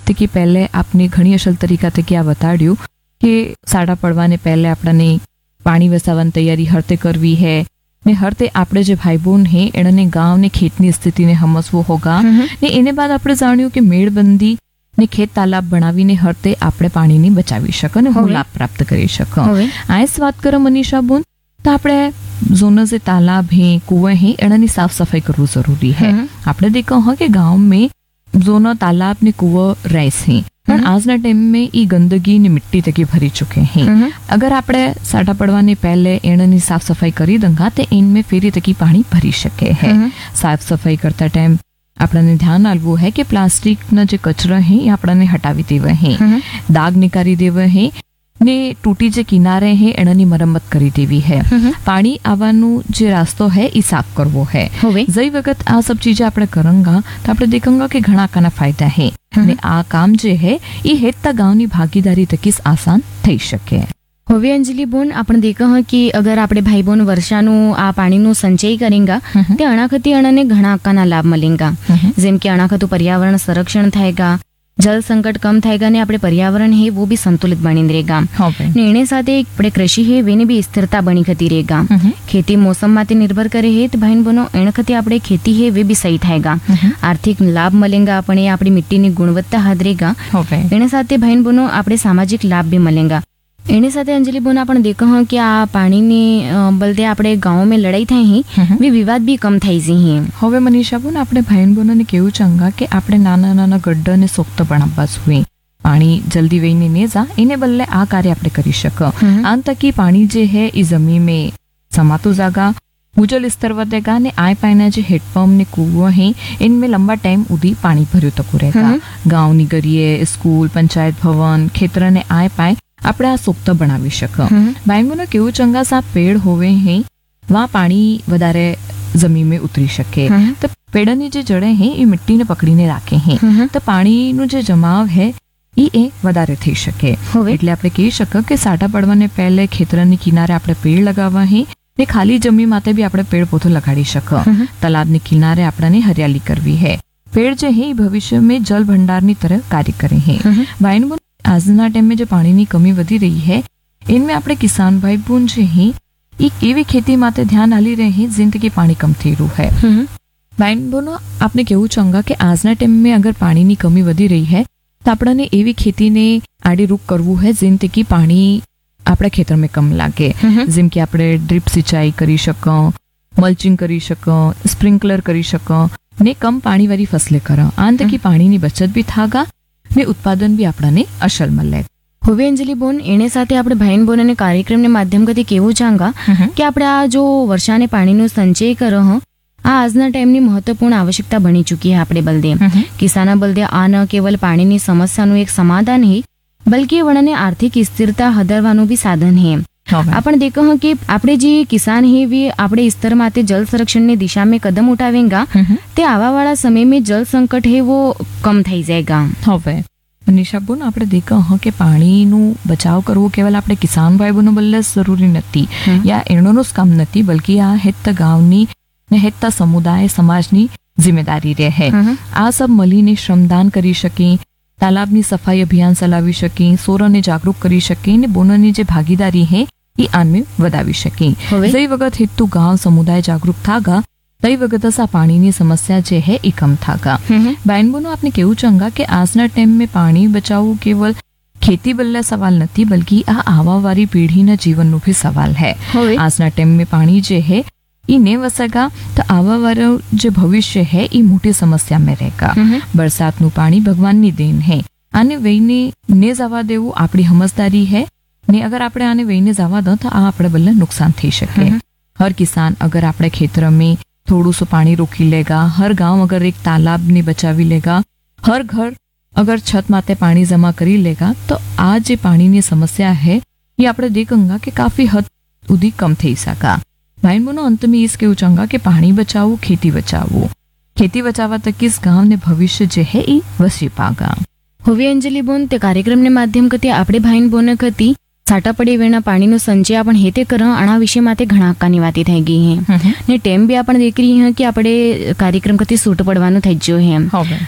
કે પહેલે આપને ઘણી અસલ તરીકા થકી આ બતાડ્યું કે સાડા પડવાને પહેલે આપણને પાણી વસાવવાની તૈયારી હરતે કરવી હે ને હરતે આપણે જે ભાઈ બહેન હે એને ગાંવ ને ખેતની સ્થિતિને સમજવો હોગા ને એને બાદ આપણે જાણ્યું કે મેળબંધી ને ખેત તાલાબ બનાવીને હરતે આપણે પાણીની બચાવી શકો અને હું લાભ પ્રાપ્ત કરી શકો. આ વાત કરો મનીષા બોન તો આપણે जोन से तालाब है कुएं है एनी साफ सफाई करવું जरूरी है. આપણે देखो हाँ कि गांव में जोन तालाब ने कुआं रहे हैं पर आज ना टाइम में ये गंदगी ने मिट्टी तक भरी चुके हैं. अगर આપણે સાટા પડવાને પહેલે એની સાફ સફાઈ કરી દંગા તો इनमें फेरी तकी पानी भरी શકે है. साफ सफाई करता टाइम આપણને ધ્યાન આપવું है कि प्लास्टिक ना जो कचरा है ये આપણને હટાવી દેવા है, दाग निकाली देवा है ने टूटी जे किनारे है एनी मरम्मत करी देवी है. पानी आवानो जे रास्तो है ई साफ करवो है. जई वक्त आ सब चीजें आपणे करंगा तो आपणे देखेंगा कि घणा काना फायदा है ने आ काम जे है ई हेतता गांवनी भागीदारी तकीस आसान थई शके. હવે અંજલિ બોન આપણે દેખા હા કે અગર આપણે ભાઈ બોન વર્ષાનું આ પાણીનું સંચય કરેંગા તે અણાખતી અણને ઘણા આકાના લાભ મળેગા. જેમ કે અણાખતું પર્યાવરણ સંરક્ષણ થાયગા, जल संकट कम थायगा ने अपने पर्यावरण है वो भी संतुलित बनी रहेगा. ने साथे अपने कृषि है वेने भी स्थिरता बनी खती रहेगा. खेती मौसम माते निर्भर करे है तो भाई बनो एण खती अपने खेती है वे भी सही थायगा. आर्थिक लाभ मलेगा, अपने अपनी मिट्टी की गुणवत्ता हादरेगा. एने साथे भाई बनो अपने सामाजिक लाभ भी मलेगा. एने साथे अंजलि बोन आपण देखो हाँ कि आ पानी ने बलदे આપણે ગાંવ में લડાઈ થઈ હી વી વિવાદ બી કમ થઈ જી હી. હવે મનીષા બોન આપણે ભાઈ બહેનોને કેવું ચંગા કે આપણે નાના નાના ગड्ढાને સોક્ત બનાવવા જોઈએ. પાણી જલ્દી વહીને ને જા એને બદલે આ કાર્ય આપણે કરી શકો. આન તકી પાણી જે હે એ જમીન में समातो जागा भूजल स्तर વધેગા ને આ પાણીના જે હેડપંપ ને કૂવો હે इनमें लंबा टाइम उदी पानी भर्યું તકુ રહેગા. ગાંવની ગરીએ સ્કૂલ પંચાયત ભવન ખેતરને આ પાય આપણે આ સોક્ત બનાવી શકો. બાયમોનો કેવું ચંગા સા પેડ હોવે હે वहाँ पानी વધારે જમીન में ઉતરી શકે. તો પેડની જે જડે હે એ મિટ્ટીને પકડીને રાખે હે તો પાણીનું જે જમાવ હે એ વધારે થઈ શકે. એટલે આપણે કહી શકો કે સાટા પડવાને પહેલે ખેતરની કિનારે આપણે પેડ લગાવવા હે ને ખાલી જમીન માટે બી આપણે પેડ પોથો લગાડી શકો. તલાબની કિનારે આપણને હરિયાળી કરવી હે. पेड़ जो है भविष्य में जल भंडार की तरह कार्य करे हैं. भाई बहन આજના ટાઈમે જે પાણીની કમી વધી રહી है इनमें આપણે કિસાન ભાઈ બહેન જે હે એક એવી ખેતી માટે ધ્યાન આલી રહે हैं जिंदगी पानी कम થઈ રહ્યું है. ભાઈ બહેનો આપણે કેવું ચાહુંગા કે આજના ટાઈમ में अगर પાણીની કમી વધી રહી है तो આપણને એવી ખેતીને આડી રૂપ કરવું है जिंदगी પાણી આપણા ખેતરમાં કમ લાગે. જેમ કે આપણે ડ્રીપ સિંચાઈ કરી શકો, મલ્ચિંગ કરી શકો, સ્પ્રિંકલર કરી શકો ને કમ પાણી વાળી ફસલે કરો. આન તકી પાણીની બચત બી થાગા ને ઉત્પાદન બી આપણને અસલ મળે. હવે અંજલિ બોન એને સાથે આપણે ભાઈ બોન અને કાર્યક્રમને માધ્યમ ગતિ કેવું ચાંગા કે આપણે આ જો વર્ષાને પાણીનો સંચય કરો આ આજના ટાઈમની મહત્વપૂર્ણ આવશ્યકતા બની ચૂકી है. આપણે બલદે કિસાના બલદે આ ન કેવલ પાણીની સમસ્યાનું એક સમાધાન है बल्कि वणने आर्थिक स्थिरता हदरवानो भी साधन है. आपण देखो हैं कि आपणे जे किसान है वे आपणे स्तर माते जल संरक्षण ने दिशा में कदम उठावेगा ते आवा वाला समय में जल संकट है वो कम થઈ जाएगा. હવે મનીષા બોન આપણે देखो हैं कि પાણીનું બચાવ કરવો કેવલ આપણે કિસાન ભાઈ બહેનો બલ્લે જરૂરી નથી યા એણોનો જ કામ નથી બल्कि આ હેત ગામની ને હેત સમુદાય સમાજની જિમ્મેદારી રહે. આ सब મળીને શ્રમદાન કરી શકે, तालाबनी सफाई अभियान चलावी शके, सोरने जागरूक करी शके ने बोनोनी जे भागीदारी है ई आनमें वधावी शके. जई वगत हेतु गांव समुदाय जागरूक थागा तई वगत सा पाणीनी समस्या जे है ई कम थागा. बहन बोनो आपने केवुं चाहूंगा कि आजना टाइम में पाणी बचावવું केवल खेती बल्ले सवाल नहीं बल्कि आ आवा वाली पीढ़ीना जीवननो भी सवाल है. आजना टाइम में पाणी जे है ई ने वसेगा तो आवा वाला जो भविष्य है ई मोटी समस्या में रहेगा. बरसातનું पाणी भगवाननी देन है. आने वहीने ने जवा देवू आपणी समझदारी है ने अगर आपणे आने वहीने जवा दो तो आ आपणे बल्ले नुकसान थई शके. हर किसान अगर आपणे खेतर में थोड़ू सो पानी रोकी लेगा, हर गांव अगर एक तालाब ने बचावी लेगा, हर घर अगर छत माते पानी जमा करी लेगा तो आ जे पाणीनी समस्या है ये आपणे देखेंगा कि काफी हद सुधी कम थई सका. भाई बहनों अंत में इस केवुं चाहूंगा कि पानी बचावो, खेती बचावो. खेती बचावा तक इस गांव ने भविष्य जे है ई वसी पागा. હવે અંજલિ બોન તે કાર્યક્રમને માધ્યમ કતી આપણે ભાઈ બોન કતી સાટા પડી વેણા પાણીનો સંચય आपण हेते कर આના વિશે માતે ઘણા આકાની વાતી થઈ ગઈ હે ને ટેમ બી आपण દેખ રહી હે કે આપણે કાર્યક્રમ કતી સૂટ પડવાનું થઈ ગયો હે.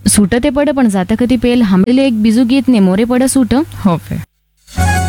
સૂટ તે પડે પણ જાતા ખતી પેલ સાંભળેલું એક બીજું ગીત ને મોરે પડે સૂટ હવે